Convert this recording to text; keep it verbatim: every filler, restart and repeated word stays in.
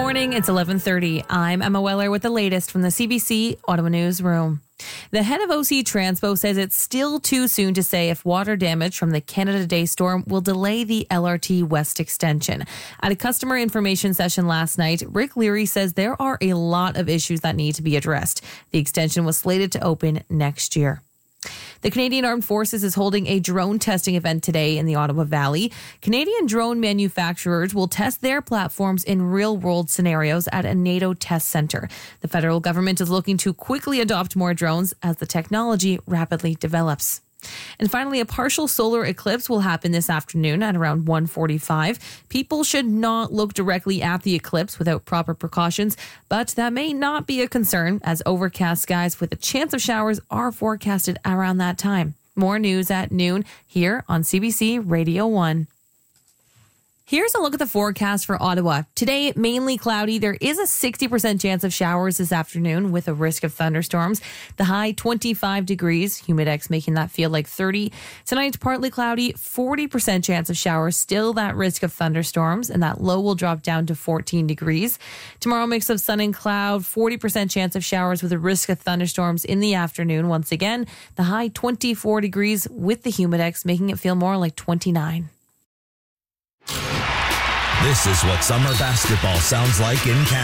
morning. It's eleven thirty. I'm Emma Weller with the latest from the C B C Ottawa Newsroom. The head of O C Transpo says it's still too soon to say if water damage from the Canada Day storm will delay the L R T West extension. At a customer information session last night, Rick Leary says there are a lot of issues that need to be addressed. The extension was slated to open next year. The Canadian Armed Forces is holding a drone testing event today in the Ottawa Valley. Canadian drone manufacturers will test their platforms in real-world scenarios at a NATO test center. The federal government is looking to quickly adopt more drones as the technology rapidly develops. And finally, a partial solar eclipse will happen this afternoon at around one forty-five. People should not look directly at the eclipse without proper precautions, but that may not be a concern as overcast skies with a chance of showers are forecasted around that time. More news at noon here on C B C Radio one. Here's a look at the forecast for Ottawa. Today, mainly cloudy. There is a sixty percent chance of showers this afternoon with a risk of thunderstorms. The high twenty-five degrees, humidex making that feel like thirty. Tonight, partly cloudy, forty percent chance of showers, still that risk of thunderstorms, and that low will drop down to fourteen degrees. Tomorrow, mix of sun and cloud, forty percent chance of showers with a risk of thunderstorms in the afternoon. Once again, the high twenty-four degrees with the humidex making it feel more like twenty-nine. This is what summer basketball sounds like in Canada.